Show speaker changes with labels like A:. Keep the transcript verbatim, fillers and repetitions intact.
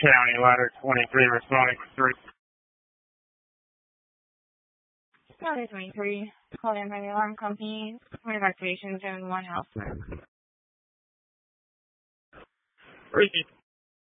A: County, ladder twenty-three, responding for three.
B: Ladder twenty-three, call in by the alarm company for evacuation zone one house.
A: Repeat.